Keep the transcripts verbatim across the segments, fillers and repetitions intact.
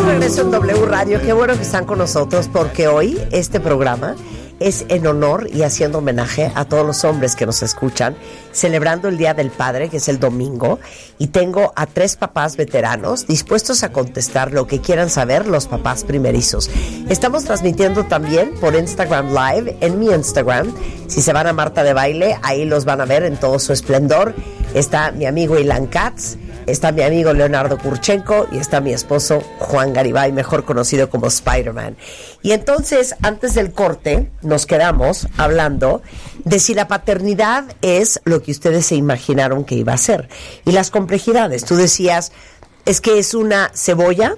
regreso en W Radio. Qué bueno que están con nosotros porque hoy este programa es en honor y haciendo homenaje a todos los hombres que nos escuchan, celebrando el Día del Padre, que es el domingo, y tengo a tres papás veteranos dispuestos a contestar lo que quieran saber los papás primerizos. Estamos transmitiendo también por Instagram Live, en mi Instagram. Si se van a Marta de Baile, ahí los van a ver en todo su esplendor. Está mi amigo Ilan Katz, está mi amigo Leonardo Kurchenko y está mi esposo Juan Garibay, mejor conocido como Spider-Man. Y entonces, antes del corte, nos quedamos hablando de si la paternidad es lo que ustedes se imaginaron que iba a ser. Y las complejidades. Tú decías, es que es una cebolla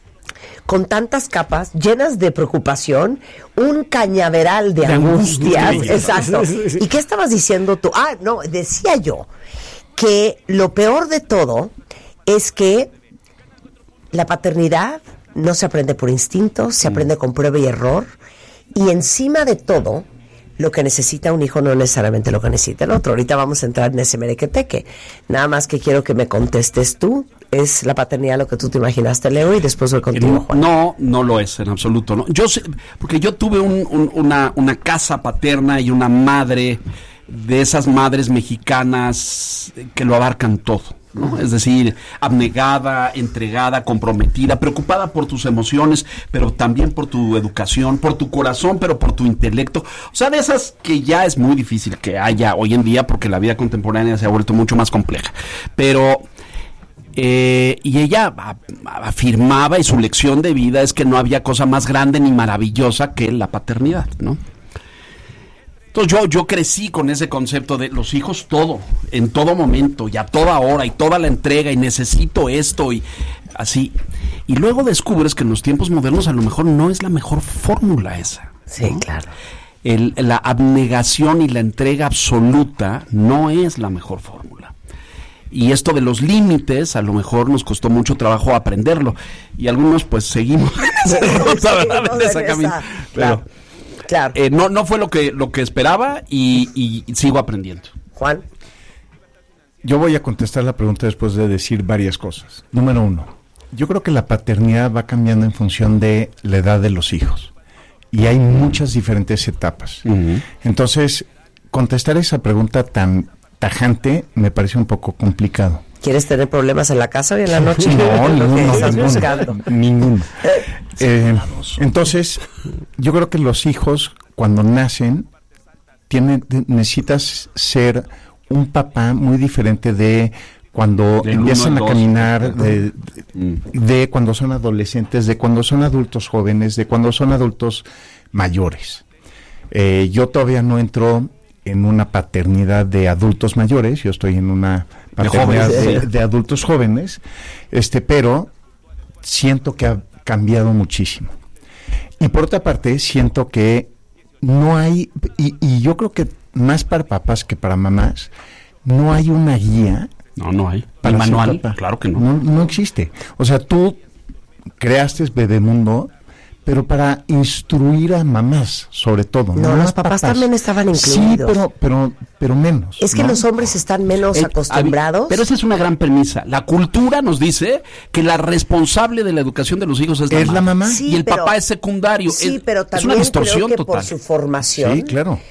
con tantas capas, llenas de preocupación, un cañaveral de, de angustias. Angustia. Exacto. ¿Y qué estabas diciendo tú? Ah, no, decía yo que lo peor de todo es que la paternidad no se aprende por instinto, se aprende con prueba y error, y encima de todo, lo que necesita un hijo no es necesariamente lo que necesita el otro. Ahorita vamos a entrar en ese merequeteque. Nada más que quiero que me contestes tú. ¿Es la paternidad lo que tú te imaginaste, Leo? Y después voy contigo, Juan. No, no lo es, en absoluto. No. Yo sé, porque yo tuve un, un, una, una casa paterna y una madre de esas madres mexicanas que lo abarcan todo, ¿no? Es decir, abnegada, entregada, comprometida, preocupada por tus emociones, pero también por tu educación, por tu corazón, pero por tu intelecto. O sea, de esas que ya es muy difícil que haya hoy en día porque la vida contemporánea se ha vuelto mucho más compleja. Pero Eh, y ella a, a, afirmaba, y su lección de vida es que no había cosa más grande ni maravillosa que la paternidad, ¿no? Entonces yo, yo crecí con ese concepto de los hijos todo, en todo momento y a toda hora y toda la entrega y necesito esto y así. Y luego descubres que en los tiempos modernos a lo mejor no es la mejor fórmula esa, ¿no? Sí, claro. El, la abnegación y la entrega absoluta no es la mejor fórmula. Y esto de los límites a lo mejor nos costó mucho trabajo aprenderlo. Y algunos pues seguimos en esa ruta, ¿verdad? En esa camino. Pero, claro. Eh, no, no fue lo que, lo que esperaba y, y, y sigo aprendiendo. Juan. Yo voy a contestar la pregunta después de decir varias cosas. Número uno, yo creo que la paternidad va cambiando en función de la edad de los hijos. Y hay muchas diferentes etapas. Uh-huh. Entonces, contestar esa pregunta tan tajante me parece un poco complicado. ¿Quieres tener problemas en la casa hoy en la noche? No, no, no, estás ninguno, buscando? ninguno. Eh, entonces, yo creo que los hijos, cuando nacen, tienen, necesitas ser un papá muy diferente de cuando de empiezan a caminar, de, de, de cuando son adolescentes, de cuando son adultos jóvenes, de cuando son adultos mayores. Eh, yo todavía no entro en una paternidad de adultos mayores, yo estoy en una paternidad de, jóvenes, de, de adultos jóvenes, este, pero siento que ha cambiado muchísimo. Y por otra parte, siento que no hay, y, y yo creo que más para papás que para mamás, no hay una guía. No, no hay. ¿El manual? Claro que no. no. No existe. O sea, tú creaste Bebemundo, pero para instruir a mamás, sobre todo. No, no los papás, papás también estaban incluidos. Sí, pero, pero, pero menos. Es que ¿no? los hombres están menos eh, acostumbrados. Pero esa es una gran premisa. La cultura nos dice que la responsable de la educación de los hijos es la ¿Es mamá. La mamá? Sí, y el pero, papá es secundario. Sí, es, pero también es una distorsión creo que total. por su formación. Sí, claro.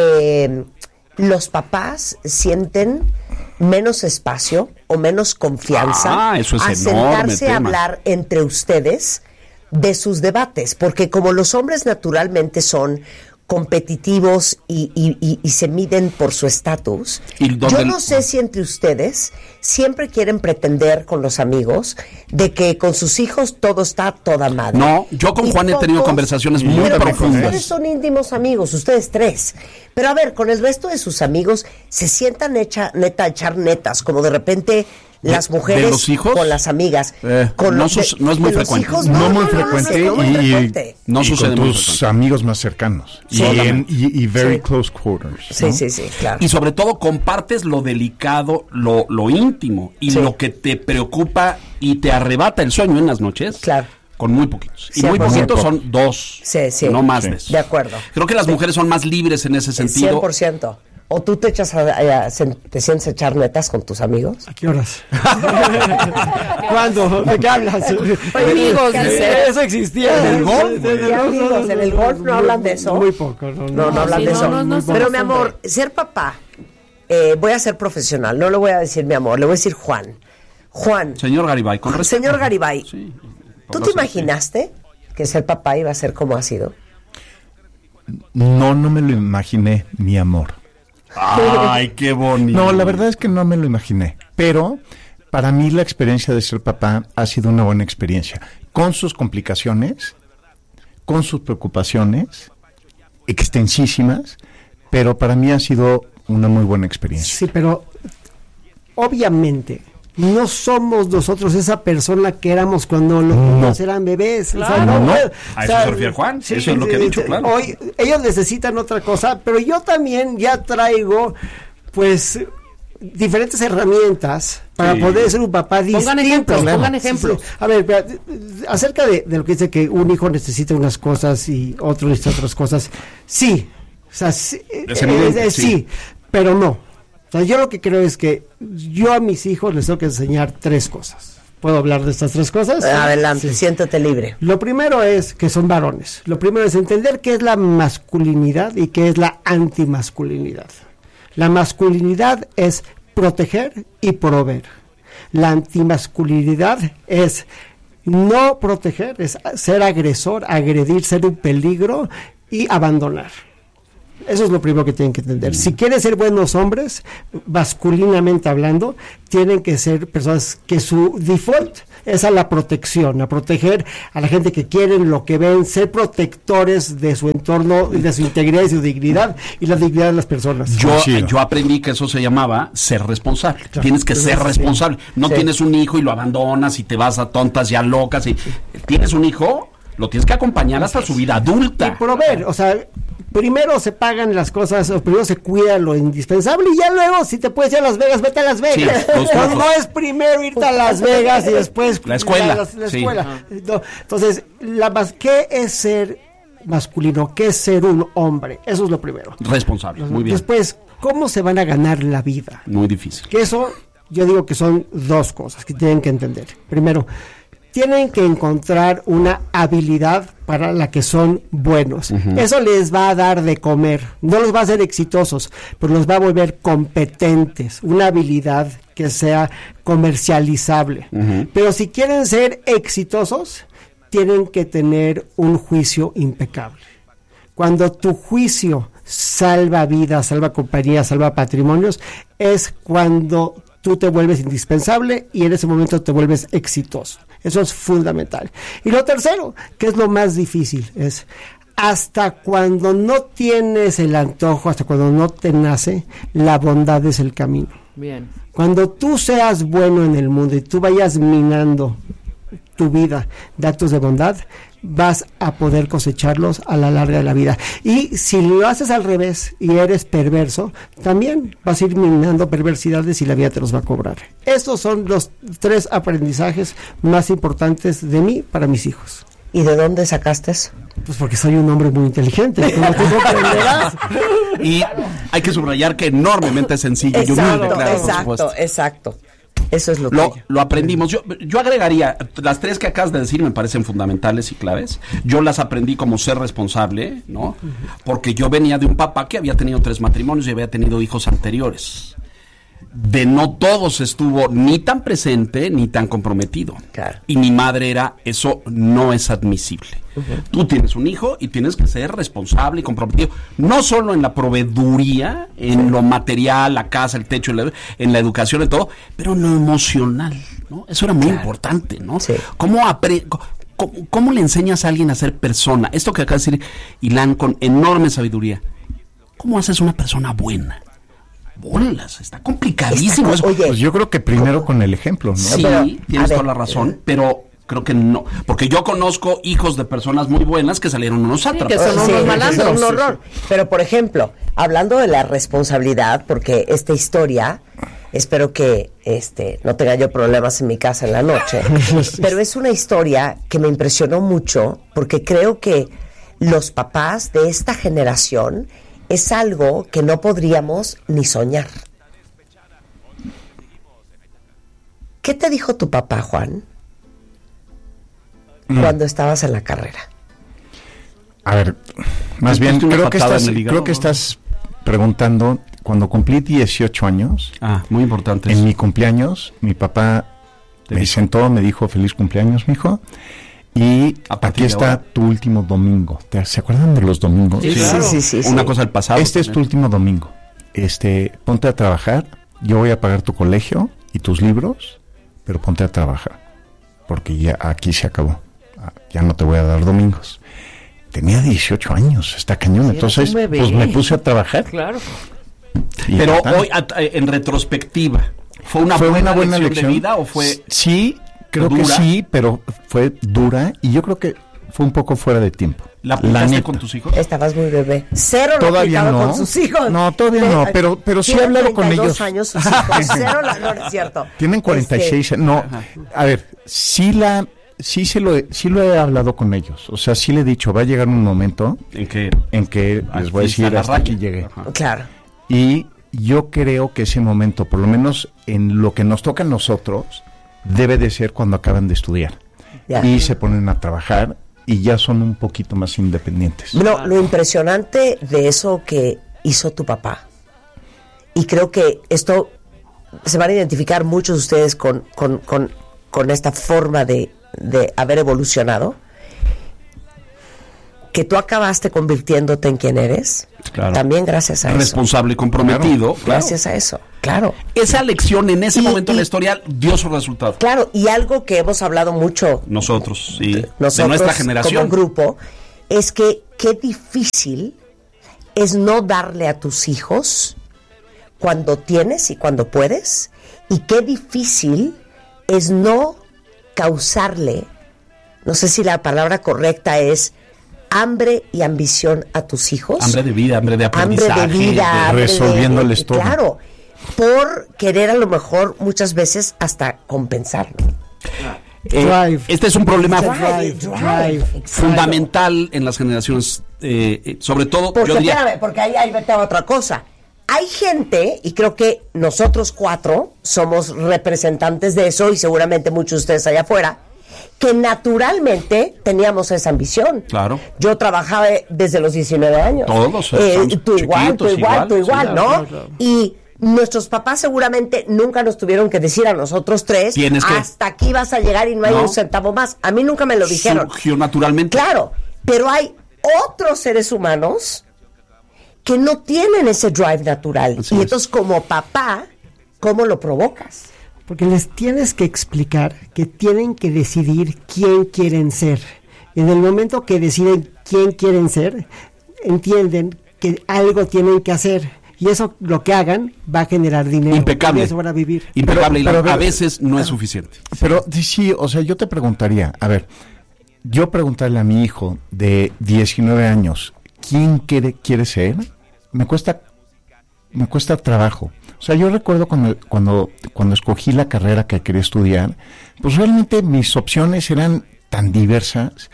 Eh, los papás sienten menos espacio o menos confianza ah, eso es a sentarse tema. a hablar entre ustedes de sus debates, porque como los hombres naturalmente son competitivos y, y, y, y se miden por su estatus, yo no sé si entre ustedes siempre quieren pretender con los amigos de que con sus hijos todo está toda madre. No, yo con y Juan pocos, he tenido conversaciones muy pero profundas. Ustedes son íntimos amigos, ustedes tres. Pero a ver, con el resto de sus amigos se sientan hecha, neta a echar netas, como de repente las mujeres ¿De los hijos? Con las amigas. Eh, con no, los de, no es muy frecuente. Hijos, no, no, muy no, frecuente no, no, y, no frecuente. no y sucede con muy tus frecuente. amigos más cercanos. Sí. Y, en, y, y very sí. close quarters. Sí, ¿no? sí, sí, claro. Y sobre todo compartes lo delicado, lo, lo íntimo y sí. lo que te preocupa y te arrebata el sueño en las noches. Claro. Con muy poquitos. Y sí, muy poquitos muy son dos. Sí, sí. No más sí. de eso. De acuerdo. Creo que las sí. mujeres son más libres en ese sentido. cien por ciento. ¿O tú te echas a, a, a, te sientes a echar netas con tus amigos? ¿A qué horas? ¿Cuándo? ¿De qué hablas? Amigos, dice. Eso existía. ¿En el golf? ¿Qué amigos? ¿En el golf no hablan de eso? Muy poco. No, no, no hablan sí, de no, eso. No, no, Pero no, mi amor, ser papá, eh, voy a ser profesional, no le voy a decir mi amor, le voy a decir Juan. Juan. Señor Garibay, con respeto. Señor Garibay, sí, ¿tú te imaginaste que ser papá iba a ser como ha sido? No, no me lo imaginé, mi amor. Ay, qué bonito. No, la verdad es que no me lo imaginé. Pero para mí la experiencia de ser papá ha sido una buena experiencia. Con sus complicaciones, con sus preocupaciones, extensísimas, pero para mí ha sido una muy buena experiencia. Sí, pero obviamente no somos nosotros esa persona que éramos cuando los niños no. eran bebés. Claro. O sea, no, no. O A sea, eso se refiere Juan. Sí, eso es lo que ha dicho, sí, claro. Hoy ellos necesitan otra cosa, pero yo también ya traigo, pues, diferentes herramientas para sí. poder ser un papá distinto. Pongan ejemplos, claro. pongan ejemplos. Sí, sí. A ver, espera, acerca de, de lo que dice que un hijo necesita unas cosas y otro necesita otras cosas. Sí, o sea, sí, es evidente, eh, eh, sí. sí, pero no. O sea, yo lo que creo es que yo a mis hijos les tengo que enseñar tres cosas. ¿Puedo hablar de estas tres cosas? Adelante, Sí. siéntate libre. Lo primero es que son varones. Lo primero es entender qué es la masculinidad y qué es la antimasculinidad. La masculinidad es proteger y proveer. La antimasculinidad es no proteger, es ser agresor, agredir, ser un peligro y abandonar. Eso es lo primero que tienen que entender. Si quieren ser buenos hombres, masculinamente hablando, tienen que ser personas que su default es a la protección, a proteger a la gente que quieren, lo que ven, ser protectores de su entorno, de su integridad y su dignidad y la dignidad de las personas. Yo, Sí. yo aprendí que eso se llamaba ser responsable. Claro. Tienes que Sí, ser sí. responsable. No Sí. tienes un hijo y lo abandonas y te vas a tontas ya locas. Y tienes un hijo, lo tienes que acompañar hasta su vida adulta. Y proveer, o sea, primero se pagan las cosas, o primero se cuida lo indispensable y ya luego, si te puedes ir a Las Vegas, vete a Las Vegas. Sí, los no, lujos. no es primero irte a Las Vegas y después La escuela, La, la sí. escuela. No, entonces, la, mas- ¿qué es ser masculino? ¿Qué es ser un hombre? Eso es lo primero. Responsable, muy bien. Después, ¿cómo se van a ganar la vida? Muy difícil. Que eso, yo digo que son dos cosas que tienen que entender. Primero, tienen que encontrar una habilidad para la que son buenos. Uh-huh. Eso les va a dar de comer. No los va a hacer exitosos, pero los va a volver competentes. Una habilidad que sea comercializable. Uh-huh. Pero si quieren ser exitosos, tienen que tener un juicio impecable. Cuando tu juicio salva vidas, salva compañías, salva patrimonios, es cuando tú te vuelves indispensable y en ese momento te vuelves exitoso. Eso es fundamental. Y lo tercero, que es lo más difícil, es hasta cuando no tienes el antojo, hasta cuando no te nace, la bondad es el camino. Bien. Cuando tú seas bueno en el mundo y tú vayas minando tu vida de actos de bondad, vas a poder cosecharlos a la larga de la vida. Y si lo haces al revés y eres perverso, también vas a ir minando perversidades y la vida te los va a cobrar. Estos son los tres aprendizajes más importantes de mí para mis hijos. ¿Y de dónde sacaste eso? Pues porque soy un hombre muy inteligente, como tú comprenderás. Y hay que subrayar que enormemente sencillo y Exacto, humilde, claro, por exacto, supuesto. exacto. Eso es lo, Lo, tuyo. lo aprendimos. Yo, yo agregaría, las tres que acabas de decir me parecen fundamentales y claves. Yo las aprendí como ser responsable, ¿no? Porque yo venía de un papá que había tenido tres matrimonios y había tenido hijos anteriores. De no todos estuvo ni tan presente ni tan comprometido. Claro. Y mi madre era, eso no es admisible. Uh-huh. Tú tienes un hijo y tienes que ser responsable y comprometido, no solo en la proveeduría, en sí. lo material, la casa, el techo, en la, en la educación y todo, pero en lo emocional, ¿no? Eso era muy claro. importante, ¿no? Sí. ¿Cómo, apre- cómo, ¿Cómo le enseñas a alguien a ser persona? Esto que acaba de decir Ilan con enorme sabiduría. ¿Cómo haces una persona buena? Bolas, está complicadísimo eso. Oye, pues yo creo que primero con el ejemplo, ¿no? Sí, pero, tienes toda la razón, eh, pero creo que no, porque yo conozco hijos de personas muy buenas que salieron unos sátrapas. Sí, que son unos sí, malandros. Son un horror. Pero, por ejemplo, hablando de la responsabilidad, porque esta historia, espero que este no tenga yo problemas en mi casa en la noche, pero es una historia que me impresionó mucho, porque creo que los papás de esta generación es algo que no podríamos ni soñar. ¿Qué te dijo tu papá, Juan, mm. cuando estabas en la carrera? A ver, más bien, creo que, estás, creo que estás preguntando, cuando cumplí dieciocho años, ah, muy importante en eso. mi cumpleaños, mi papá ¿Te me dijo? sentó, me dijo, feliz cumpleaños, mijo, y aquí está ahora? tu último domingo. ¿Se acuerdan de los domingos? Sí, claro. sí, sí, sí. Una sí. cosa del pasado. Este también. es tu último domingo. Este, ponte a trabajar, yo voy a pagar tu colegio y tus libros, pero ponte a trabajar, porque ya aquí se acabó. Ya no te voy a dar domingos. Tenía dieciocho años, está cañón. Sí, entonces, pues me puse a trabajar. Claro. Pero hoy, en retrospectiva, ¿fue una, ¿Fue buena, una buena lección, lección de vida o fue Sí, creo dura? que sí, pero fue dura y yo creo que fue un poco fuera de tiempo. ¿La aplicaste con tus hijos? Estabas muy bebé. Cero todavía lo no. con sus hijos. No, todavía de, no, pero pero sí he hablado con ellos. Años sus hijos. Cero la, no, es cierto. Tienen cuarenta y seis. Este... No, a ver, sí la sí se lo he, sí lo he hablado con ellos. O sea, sí le he dicho, va a llegar un momento en que en que les voy a decir hasta aquí llegué. Ajá. Claro. Y yo creo que ese momento, por lo menos en lo que nos toca a nosotros, debe de ser cuando acaban de estudiar. Ya. Y se ponen a trabajar y ya son un poquito más independientes. No, lo impresionante de eso que hizo tu papá, y creo que esto se van a identificar muchos de ustedes con, con, con, con esta forma de, de haber evolucionado, que tú acabaste convirtiéndote en quien eres, claro. también gracias a responsable eso. Responsable y comprometido. Claro. Gracias a eso, claro. Esa lección en ese y, momento y, en la historia dio su resultado. Claro, y algo que hemos hablado mucho nosotros, sí, nosotros de nuestra generación, como grupo, es que qué difícil es no darle a tus hijos cuando tienes y cuando puedes, y qué difícil es no causarle, no sé si la palabra correcta es hambre y ambición a tus hijos. Hambre de vida, hambre de aprendizaje. Hambre de vida, de hambre resolviéndoles de, todo. Claro, por querer a lo mejor muchas veces hasta compensarlo. Eh, Drive. Este es un problema Drive, drive, fundamental en las generaciones, eh, sobre todo, porque, yo diría... espérame, porque ahí, ahí vete a otra cosa. Hay gente, y creo que nosotros cuatro somos representantes de eso, y seguramente muchos de ustedes allá afuera, que naturalmente teníamos esa ambición. Claro. Yo trabajaba desde los diecinueve años. Todos. Eh, tú igual, tú igual, igual, tú igual, sí, ¿no? claro, claro. Y nuestros papás seguramente nunca nos tuvieron que decir a nosotros tres, Tienes que... hasta aquí vas a llegar y no hay no. un centavo más. A mí nunca me lo dijeron. Surgió naturalmente. Claro, pero hay otros seres humanos que no tienen ese drive natural. Así y es. Entonces, como papá, ¿cómo lo provocas? Porque les tienes que explicar que tienen que decidir quién quieren ser. En el momento que deciden quién quieren ser, entienden que algo tienen que hacer. Y eso, lo que hagan, va a generar dinero. Impecable. Y eso van a vivir. Impecable. Pero, y pero, a veces no es suficiente. Pero sí, o sea, yo te preguntaría, a ver, yo preguntarle a mi hijo de diecinueve años, ¿quién quiere, quiere ser? Me cuesta, me cuesta trabajo. O sea, yo recuerdo cuando, cuando, cuando escogí la carrera que quería estudiar, pues realmente mis opciones eran tan diversas.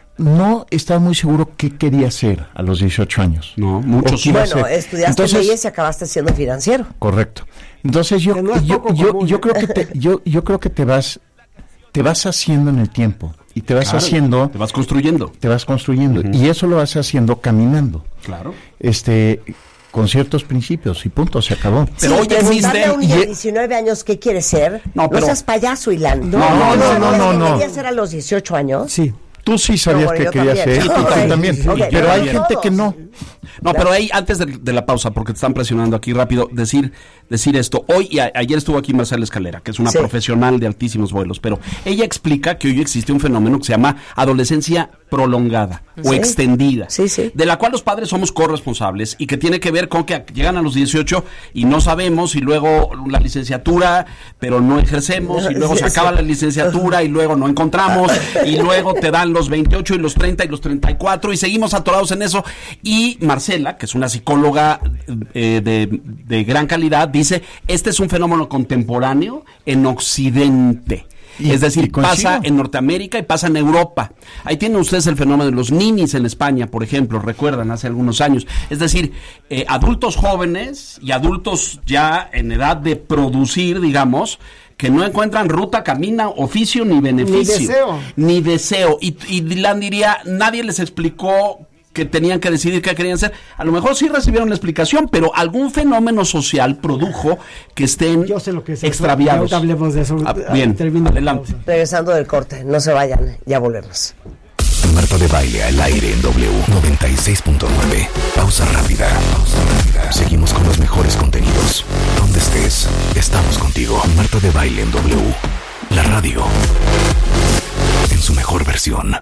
No estaba muy seguro qué quería hacer a los dieciocho años. No, muchos. Bueno, estudiaste Entonces, leyes y acabaste siendo financiero. Correcto. Entonces yo, no yo, yo, común, yo, ¿eh? creo que te, yo, yo creo que te vas, te vas haciendo en el tiempo y te vas claro, haciendo, te vas construyendo, te vas construyendo uh-huh. y eso lo vas haciendo caminando. Claro. Este. Con ciertos principios y punto, se acabó. Pero sí, hoy existe a un niño de diecinueve años qué quiere ser. No, pero... no seas payaso, Ilan. No, no, no, no, no. no, no. ¿Querías ser a los dieciocho años? Sí. Tú sí sabías no, bueno, que querías ser. Y tú okay. también. Okay. Pero hay gente que no. No, pero ahí, antes de, de la pausa, porque te están presionando aquí rápido, decir decir esto. Hoy y a, ayer estuvo aquí Marcela Escalera, que es una sí. profesional de altísimos vuelos, pero ella explica que hoy existe un fenómeno que se llama adolescencia prolongada ¿Sí? o extendida, sí, sí. de la cual los padres somos corresponsables y que tiene que ver con que llegan a los dieciocho y no sabemos, y luego la licenciatura, pero no ejercemos, y luego se acaba la licenciatura y luego no encontramos, y luego te dan los veintiocho y los treinta y los treinta y cuatro y seguimos atorados en eso. Y Marcela, que es una psicóloga eh, de, de gran calidad, dice, este es un fenómeno contemporáneo en Occidente. Y, es decir, y coincido. pasa en Norteamérica y pasa en Europa. Ahí tienen ustedes el fenómeno de los ninis en España, por ejemplo, recuerdan, hace algunos años. Es decir, eh, adultos jóvenes y adultos ya en edad de producir, digamos, que no encuentran ruta, camina, oficio ni beneficio. Ni deseo. Ni deseo. Y, y Dylan diría, nadie les explicó que tenían que decidir qué querían hacer. A lo mejor sí recibieron la explicación, pero algún fenómeno social produjo que estén Yo sé lo que es extraviados. Eso. Hablemos de eso. Ah, bien, Termino adelante. Regresando del corte, no se vayan, ya volvemos. Marta de Baile al aire en W noventa y seis punto nueve. Pausa rápida. Pausa rápida. Seguimos con los mejores contenidos. Donde estés, estamos contigo. Marta de Baile en W. La radio. En su mejor versión.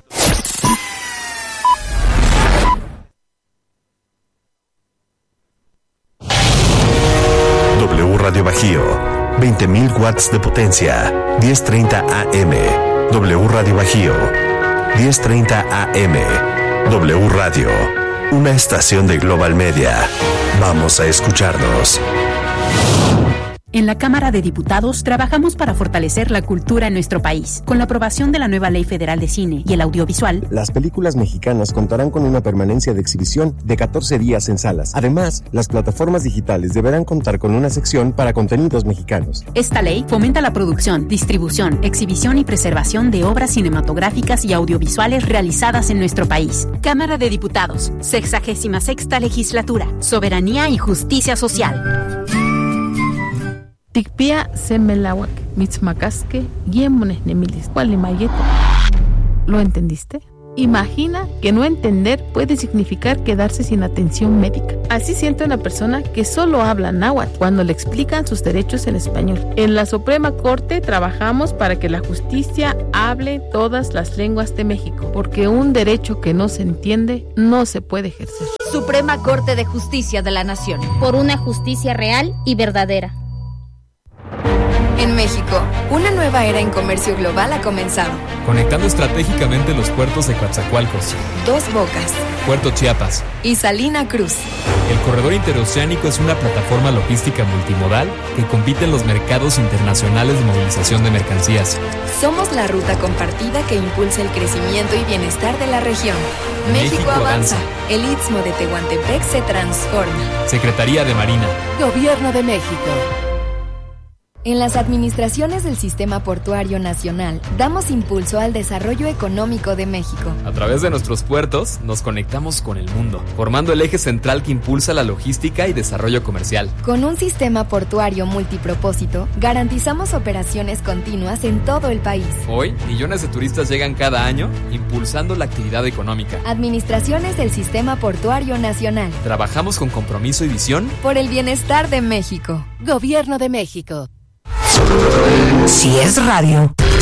W Radio Bajío. veinte mil watts de potencia. diez treinta A M. W Radio Bajío. diez treinta A M. W Radio. Una estación de Global Media. Vamos a escucharnos. En la Cámara de Diputados trabajamos para fortalecer la cultura en nuestro país. Con la aprobación de la nueva Ley Federal de Cine y el Audiovisual, las películas mexicanas contarán con una permanencia de exhibición de catorce días en salas. Además, las plataformas digitales deberán contar con una sección para contenidos mexicanos. Esta ley fomenta la producción, distribución, exhibición y preservación de obras cinematográficas y audiovisuales realizadas en nuestro país. Cámara de Diputados, sexagésima sexta legislatura, soberanía y justicia social. Tikpia semelawak, mitzmacasque, guiemones nemilis, gualimayeto. ¿Lo entendiste? Imagina que no entender puede significar quedarse sin atención médica. Así siente una persona que solo habla náhuatl cuando le explican sus derechos en español. En la Suprema Corte trabajamos para que la justicia hable todas las lenguas de México, porque un derecho que no se entiende no se puede ejercer. Suprema Corte de Justicia de la Nación. Por una justicia real y verdadera. En México, una nueva era en comercio global ha comenzado. Conectando estratégicamente los puertos de Coatzacoalcos, Dos Bocas, Puerto Chiapas y Salina Cruz. El corredor interoceánico es una plataforma logística multimodal que compite en los mercados internacionales de movilización de mercancías. Somos la ruta compartida que impulsa el crecimiento y bienestar de la región. México, México avanza. avanza. El Istmo de Tehuantepec se transforma. Secretaría de Marina. Gobierno de México. En las administraciones del Sistema Portuario Nacional, damos impulso al desarrollo económico de México. A través de nuestros puertos, nos conectamos con el mundo, formando el eje central que impulsa la logística y desarrollo comercial. Con un sistema portuario multipropósito, garantizamos operaciones continuas en todo el país. Hoy, millones de turistas llegan cada año, impulsando la actividad económica. Administraciones del Sistema Portuario Nacional. Trabajamos con compromiso y visión por el bienestar de México. Gobierno de México. Si es radio,